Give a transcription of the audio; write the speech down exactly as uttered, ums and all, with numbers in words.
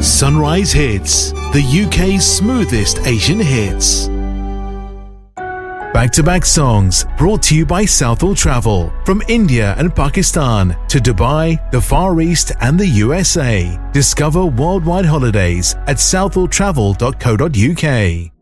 Sunrise Hits, the U K's smoothest Asian hits. Back-to-back songs brought to you by Southall Travel. From India and Pakistan to Dubai, the Far East and the U S A. Discover worldwide holidays at southall travel dot co dot uk.